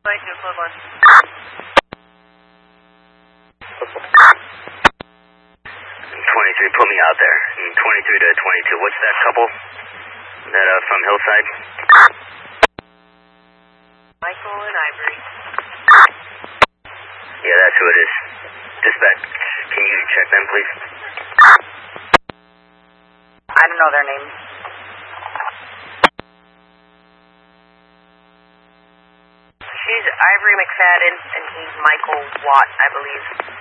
Flight to Cleveland. 23, put me out there. 23 to 22. What's that couple? That from Hillside? Michael and Ivory. Yeah, that's who it is. Dispatch, can you check them, please? I don't know their names. She's Ivory McFadden, and he's Michael Watt, I believe.